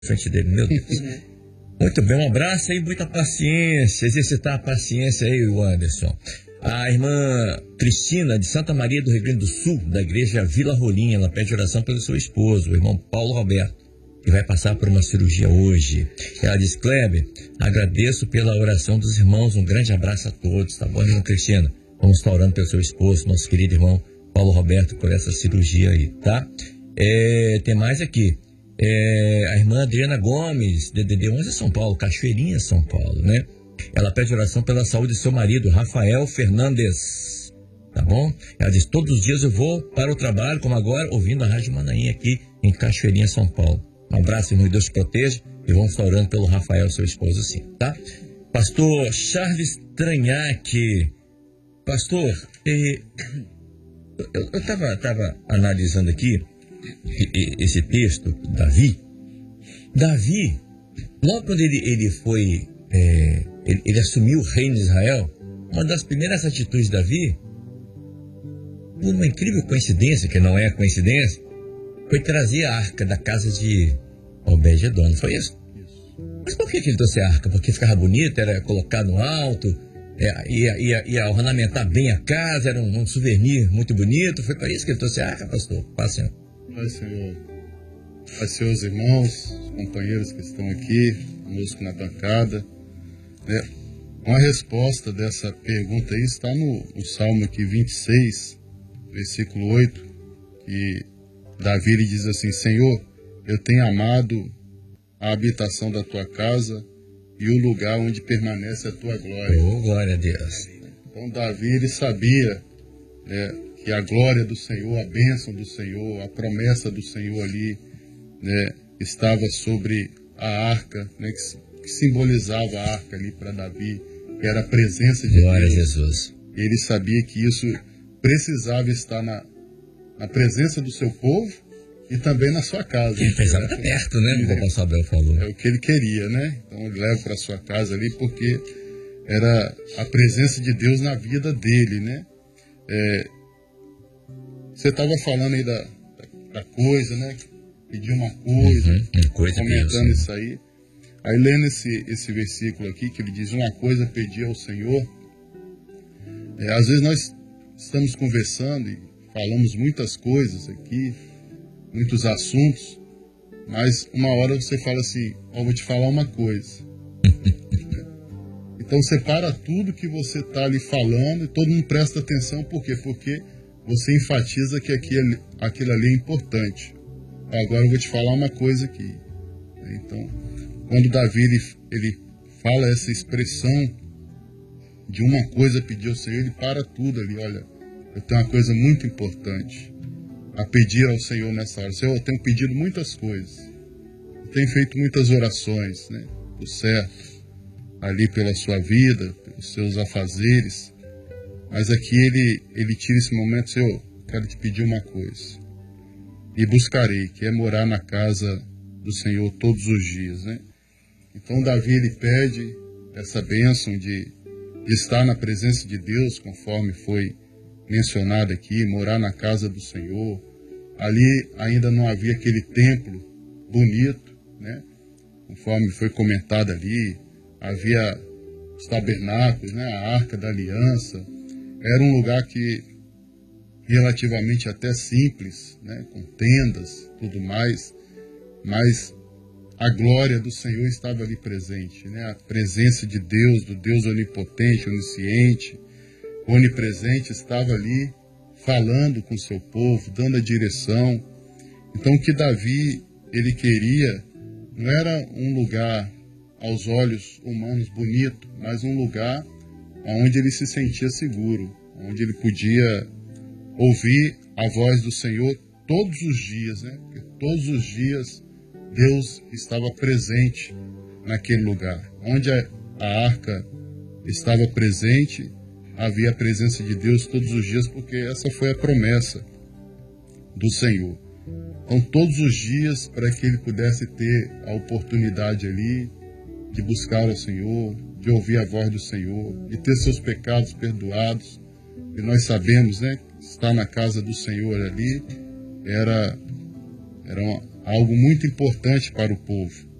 frente dele, meu Deus. Muito bem, um abraço aí, muita paciência, exercitar a paciência aí, o Anderson. A irmã Cristina, de Santa Maria do Rio Grande do Sul, da igreja Vila Rolinha, ela pede oração pelo seu esposo, o irmão Paulo Roberto, que vai passar por uma cirurgia hoje. Ela diz: Kleber, agradeço pela oração dos irmãos, um grande abraço a todos, tá bom, irmã Cristina? Vamos estar orando pelo seu esposo, nosso querido irmão Paulo Roberto, por essa cirurgia aí, tá? Tem mais aqui. A irmã Adriana Gomes, DDD 11 São Paulo, Cachoeirinha, São Paulo, né? Ela pede oração pela saúde de seu marido, Rafael Fernandes, tá bom? Ela diz: todos os dias eu vou para o trabalho, como agora, ouvindo a Rádio Manaim aqui em Cachoeirinha, São Paulo. Um abraço, irmão, e Deus te proteja, e vamos estar orando pelo Rafael, seu esposo, sim, tá? Pastor Charles Tranhac, pastor, eu estava analisando aqui esse texto, Davi, logo quando ele foi, ele assumiu o reino de Israel, uma das primeiras atitudes de Davi, por uma incrível coincidência, que não é coincidência, foi trazer a arca da casa de Obed-Edom, não foi isso? Mas por que ele trouxe a arca? Porque ficava bonito, era colocar no alto, ia ornamentar bem a casa, era um souvenir muito bonito. Foi para isso que ele trouxe a arca, pastor? Paz, Senhor. Paz, Senhor. Paz, Senhor, os irmãos, os companheiros que estão aqui conosco na bancada. Uma resposta dessa pergunta aí está no Salmo aqui 26, versículo 8, que Davi ele diz assim: Senhor, eu tenho amado a habitação da tua casa e o lugar onde permanece a tua glória. Oh, glória a Deus. Então Davi ele sabia que a glória do Senhor, a bênção do Senhor, a promessa do Senhor ali, estava sobre a arca, que simbolizava a arca ali para Davi, que era a presença de glória Deus. A Jesus. Ele sabia que isso precisava estar na presença do seu povo e também na sua casa. Ele precisava estar perto, né? Como o pastor Abel falou. É o que ele queria, né? Então ele leva para sua casa ali porque era a presença de Deus na vida dele, né? Você estava falando aí da coisa, né? Pedir uma coisa, comentando isso aí. Aí lendo esse versículo aqui, que ele diz: uma coisa pedir ao Senhor. Às vezes nós estamos conversando e falamos muitas coisas aqui, muitos assuntos, mas uma hora você fala assim: vou te falar uma coisa. Então separa tudo que você está ali falando e todo mundo presta atenção. Por quê? Porque você enfatiza que aquilo ali é importante. Agora eu vou te falar uma coisa aqui. Então, quando Davi ele fala essa expressão de uma coisa pedir ao Senhor, ele para tudo ali. Olha, eu tenho uma coisa muito importante a pedir ao Senhor nessa hora. Senhor, eu tenho pedido muitas coisas. Eu tenho feito muitas orações, né? Por certo, ali pela sua vida, pelos seus afazeres. Mas aqui ele tira esse momento: Senhor, quero te pedir uma coisa. E buscarei, que é morar na casa do Senhor todos os dias, né? Então Davi ele pede essa bênção de estar na presença de Deus, conforme foi mencionado aqui, morar na casa do Senhor. Ali ainda não havia aquele templo bonito, né? Conforme foi comentado ali, havia os tabernáculos, né? A Arca da Aliança. Era um lugar que relativamente até simples, né? Com tendas, tudo mais, mas a glória do Senhor estava ali presente, né? A presença de Deus, do Deus onipotente, onisciente, onipresente, estava ali falando com o seu povo, dando a direção. Então o que Davi ele queria não era um lugar aos olhos humanos bonito, mas um lugar onde ele se sentia seguro, onde ele podia ouvir a voz do Senhor todos os dias, né? Porque todos os dias Deus estava presente naquele lugar. Onde a arca estava presente, havia a presença de Deus todos os dias, porque essa foi a promessa do Senhor. Então, todos os dias, para que ele pudesse ter a oportunidade ali de buscar o Senhor, de ouvir a voz do Senhor, de ter seus pecados perdoados. E nós sabemos, né, estar na casa do Senhor ali era algo muito importante para o povo.